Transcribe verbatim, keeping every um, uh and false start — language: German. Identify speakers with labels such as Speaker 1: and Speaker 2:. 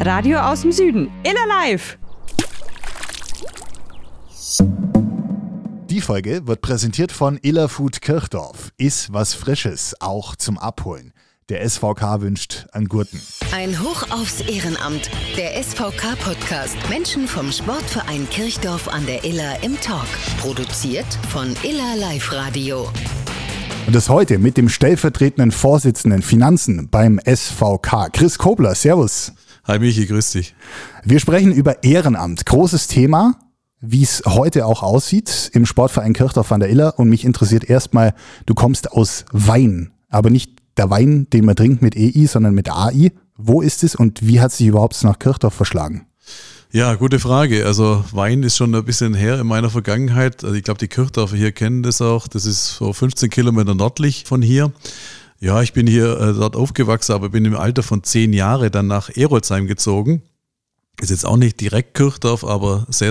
Speaker 1: Radio aus dem Süden. Iller Live.
Speaker 2: Die Folge wird präsentiert von Iller Food Kirchdorf. Iss was Frisches, auch zum Abholen. Der S V K wünscht einen Gurten.
Speaker 3: Ein Hoch aufs Ehrenamt. Der S V K-Podcast. Menschen vom Sportverein Kirchdorf an der Iller im Talk. Produziert von Iller Live Radio.
Speaker 2: Und das heute mit dem stellvertretenden Vorsitzenden Finanzen beim S V K, Chris Kobler. Servus.
Speaker 4: Hi Michi, grüß dich.
Speaker 2: Wir sprechen über Ehrenamt. Großes Thema, wie es heute auch aussieht im Sportverein Kirchdorf an der Iller. Und mich interessiert erstmal, du kommst aus Wein, aber nicht der Wein, den man trinkt mit E I, sondern mit A I. Wo ist es und wie hat sich überhaupt nach Kirchdorf verschlagen?
Speaker 4: Ja, gute Frage. Also Wein ist schon ein bisschen her in meiner Vergangenheit. Also ich glaube, die Kirchdorfer hier kennen das auch. Das ist so fünfzehn Kilometer nördlich von hier. Ja, ich bin hier äh, dort aufgewachsen, aber bin im Alter von zehn Jahren dann nach Erolzheim gezogen. Ist jetzt auch nicht direkt Kirchdorf, aber sehr